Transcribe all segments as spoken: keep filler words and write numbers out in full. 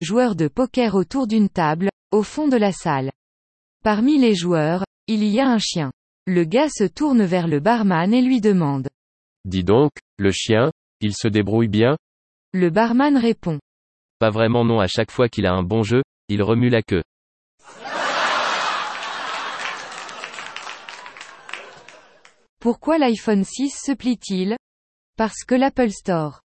joueurs de poker autour d'une table, au fond de la salle. Parmi les joueurs, il y a un chien. Le gars se tourne vers le barman et lui demande. Dis donc, le chien, il se débrouille bien? Le barman répond. Pas vraiment non, à chaque fois qu'il a un bon jeu, il remue la queue. Pourquoi l'iPhone six se plie-t-il? Parce que l'Apple Store.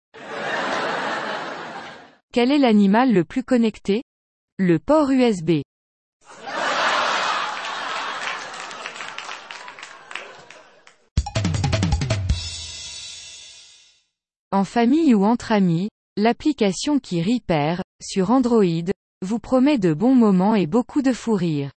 Quel est l'animal le plus connecté? Le port U S B. En famille ou entre amis, l'application qui rit perd, sur Android, vous promet de bons moments et beaucoup de fou rire.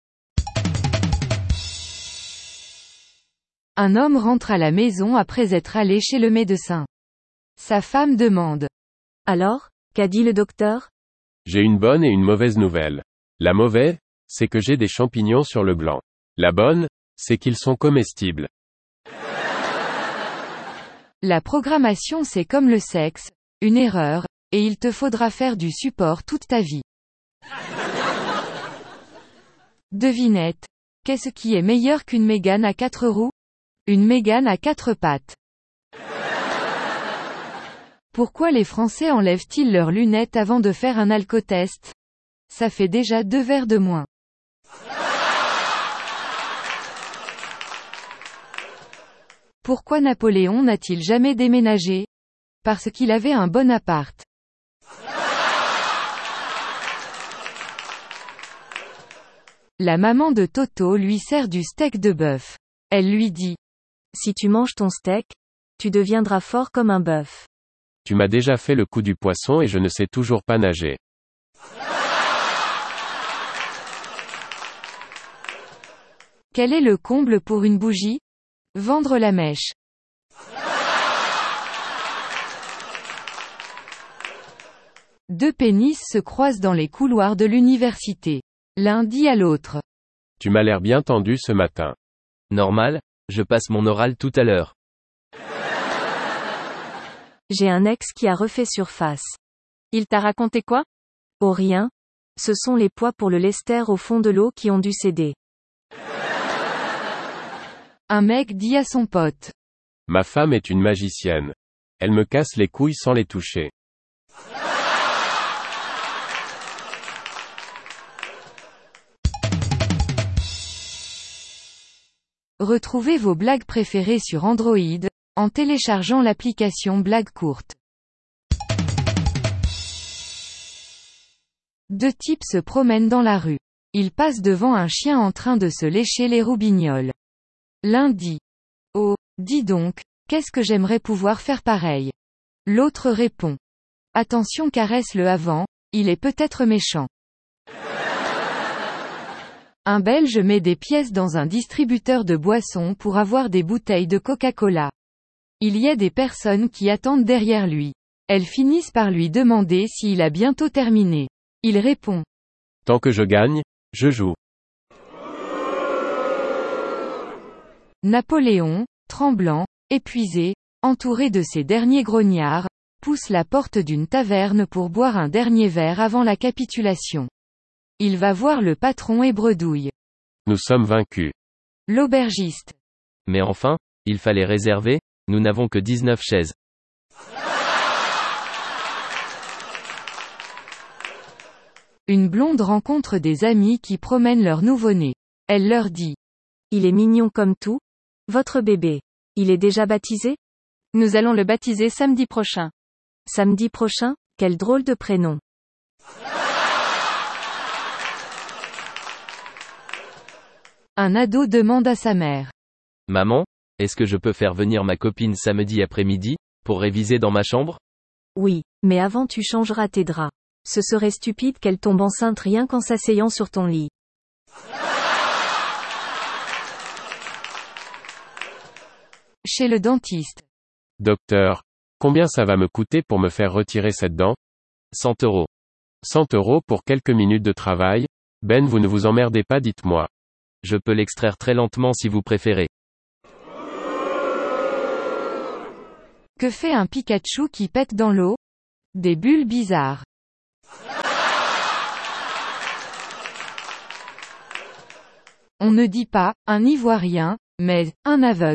Un homme rentre à la maison après être allé chez le médecin. Sa femme demande. Alors, qu'a dit le docteur? J'ai une bonne et une mauvaise nouvelle. La mauvaise, c'est que j'ai des champignons sur le gland. La bonne, c'est qu'ils sont comestibles. La programmation c'est comme le sexe, une erreur, et il te faudra faire du support toute ta vie. Devinette. Qu'est-ce qui est meilleur qu'une Mégane à quatre roues? Une Mégane à quatre pattes. Pourquoi les Français enlèvent-ils leurs lunettes avant de faire un alcotest? Ça fait déjà deux verres de moins. Pourquoi Napoléon n'a-t-il jamais déménagé? Parce qu'il avait un bon appart. La maman de Toto lui sert du steak de bœuf. Elle lui dit. Si tu manges ton steak, tu deviendras fort comme un bœuf. Tu m'as déjà fait le coup du poisson et je ne sais toujours pas nager. Quel est le comble pour une bougie? Vendre la mèche. Deux pénis se croisent dans les couloirs de l'université. L'un dit à l'autre. Tu m'as l'air bien tendu ce matin. Normal, je passe mon oral tout à l'heure. J'ai un ex qui a refait surface. Il t'a raconté quoi? Oh rien. Ce sont les poids pour le lester au fond de l'eau qui ont dû céder. Un mec dit à son pote. Ma femme est une magicienne. Elle me casse les couilles sans les toucher. Retrouvez vos blagues préférées sur Android, en téléchargeant l'application Blagues courtes. Deux types se promènent dans la rue. Ils passent devant un chien en train de se lécher les roubignoles. L'un dit. Oh, dis donc, qu'est-ce que j'aimerais pouvoir faire pareil. L'autre répond. Attention, caresse-le avant, il est peut-être méchant. Un Belge met des pièces dans un distributeur de boissons pour avoir des bouteilles de Coca-Cola. Il y a des personnes qui attendent derrière lui. Elles finissent par lui demander s'il a bientôt terminé. Il répond. Tant que je gagne, je joue. Napoléon, tremblant, épuisé, entouré de ses derniers grognards, pousse la porte d'une taverne pour boire un dernier verre avant la capitulation. Il va voir le patron et bredouille. Nous sommes vaincus. L'aubergiste. Mais enfin, il fallait réserver, nous n'avons que dix-neuf chaises. Une blonde rencontre des amis qui promènent leur nouveau-né. Elle leur dit. Il est mignon comme tout. Votre bébé. Il est déjà baptisé? Nous allons le baptiser samedi prochain. Samedi prochain? Quel drôle de prénom. Un ado demande à sa mère. Maman, est-ce que je peux faire venir ma copine samedi après-midi, pour réviser dans ma chambre? Oui, mais avant tu changeras tes draps. Ce serait stupide qu'elle tombe enceinte rien qu'en s'asseyant sur ton lit. Chez le dentiste. Docteur, combien ça va me coûter pour me faire retirer cette dent? cent euros. cent euros pour quelques minutes de travail? Ben, vous ne vous emmerdez pas, dites-moi. Je peux l'extraire très lentement si vous préférez. Que fait un Pikachu qui pète dans l'eau? Des bulles bizarres. On ne dit pas « un Ivoirien », mais « un aveugle ».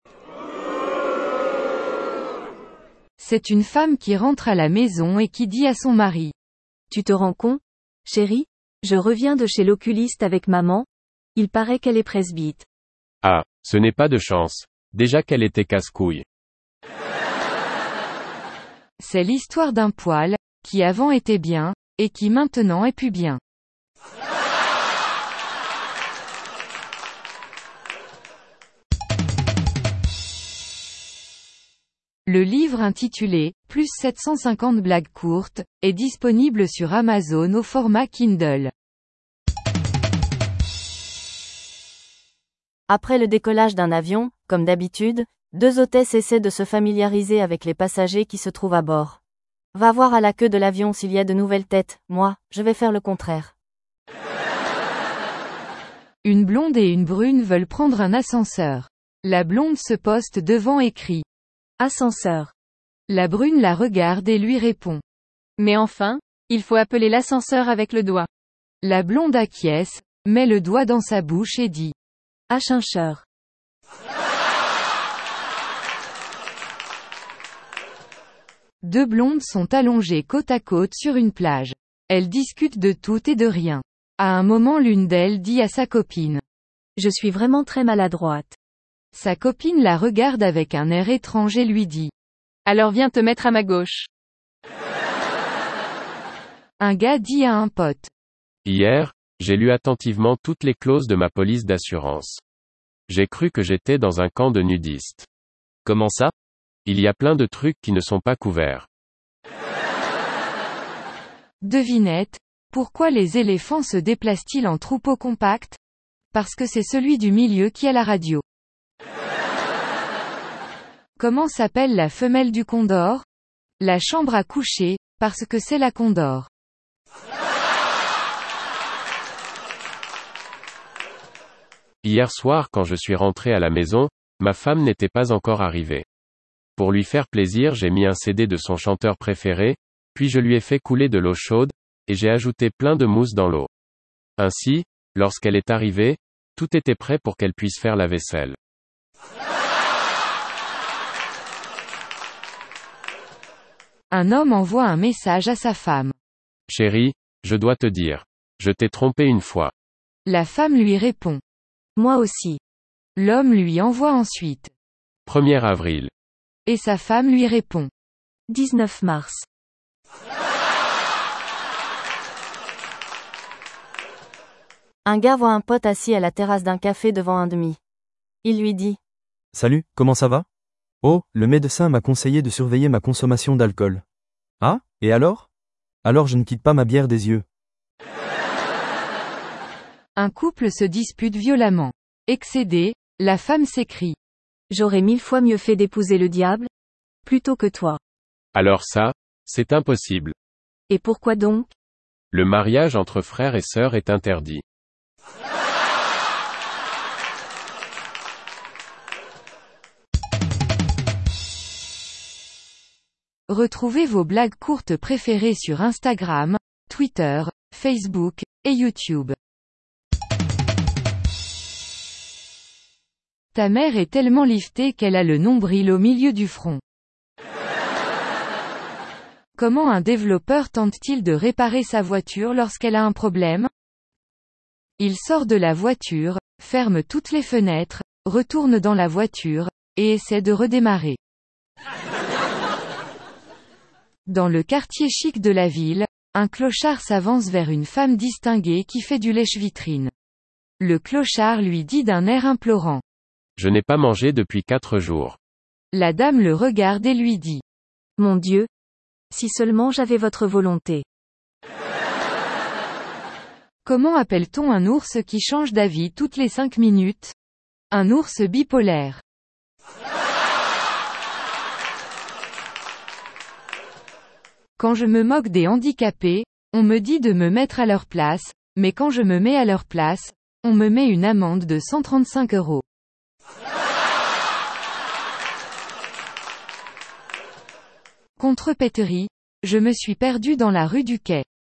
C'est une femme qui rentre à la maison et qui dit à son mari. Tu te rends compte, chérie? Je reviens de chez l'oculiste avec maman. Il paraît qu'elle est presbyte. Ah, ce n'est pas de chance. Déjà qu'elle était casse-couille. C'est l'histoire d'un poil, qui avant était bien, et qui maintenant est plus bien. Le livre intitulé « Plus sept cent cinquante blagues courtes » est disponible sur Amazon au format Kindle. Après le décollage d'un avion, comme d'habitude, deux hôtesses essaient de se familiariser avec les passagers qui se trouvent à bord. Va voir à la queue de l'avion s'il y a de nouvelles têtes, moi, je vais faire le contraire. Une blonde et une brune veulent prendre un ascenseur. La blonde se poste devant et crie. Ascenseur. La brune la regarde et lui répond. Mais enfin, il faut appeler l'ascenseur avec le doigt. La blonde acquiesce, met le doigt dans sa bouche et dit. Ascenseur. Deux blondes sont allongées côte à côte sur une plage. Elles discutent de tout et de rien. À un moment l'une d'elles dit à sa copine. Je suis vraiment très maladroite. Sa copine la regarde avec un air étrange et lui dit. Alors viens te mettre à ma gauche. Un gars dit à un pote. Hier, j'ai lu attentivement toutes les clauses de ma police d'assurance. J'ai cru que j'étais dans un camp de nudistes. Comment ça? Il y a plein de trucs qui ne sont pas couverts. Devinette, pourquoi les éléphants se déplacent-ils en troupeau compact? Parce que c'est celui du milieu qui a la radio. Comment s'appelle la femelle du condor? La chambre à coucher, parce que c'est la condor. Hier soir quand je suis rentré à la maison, ma femme n'était pas encore arrivée. Pour lui faire plaisir j'ai mis un C D de son chanteur préféré, puis je lui ai fait couler de l'eau chaude, et j'ai ajouté plein de mousse dans l'eau. Ainsi, lorsqu'elle est arrivée, tout était prêt pour qu'elle puisse faire la vaisselle. Un homme envoie un message à sa femme. Chérie, je dois te dire. Je t'ai trompé une fois. La femme lui répond. Moi aussi. L'homme lui envoie ensuite. premier avril. Et sa femme lui répond. dix-neuf mars. Un gars voit un pote assis à la terrasse d'un café devant un demi. Il lui dit. Salut, comment ça va? Oh, le médecin m'a conseillé de surveiller ma consommation d'alcool. Ah, et alors? Alors je ne quitte pas ma bière des yeux. Un couple se dispute violemment. Excédée, la femme s'écrie. J'aurais mille fois mieux fait d'épouser le diable, plutôt que toi. Alors ça, c'est impossible. Et pourquoi donc? Le mariage entre frères et sœurs est interdit. Retrouvez vos blagues courtes préférées sur Instagram, Twitter, Facebook, et YouTube. Ta mère est tellement liftée qu'elle a le nombril au milieu du front. Comment un développeur tente-t-il de réparer sa voiture lorsqu'elle a un problème? Il sort de la voiture, ferme toutes les fenêtres, retourne dans la voiture, et essaie de redémarrer. Dans le quartier chic de la ville, un clochard s'avance vers une femme distinguée qui fait du lèche-vitrine. Le clochard lui dit d'un air implorant. Je n'ai pas mangé depuis quatre jours. La dame le regarde et lui dit. Mon Dieu! Si seulement j'avais votre volonté. Comment appelle-t-on un ours qui change d'avis toutes les cinq minutes? Un ours bipolaire. Quand je me moque des handicapés, on me dit de me mettre à leur place, mais quand je me mets à leur place, on me met une amende de cent trente-cinq euros. Contrepéterie, Je me suis perdu dans la rue du Quai.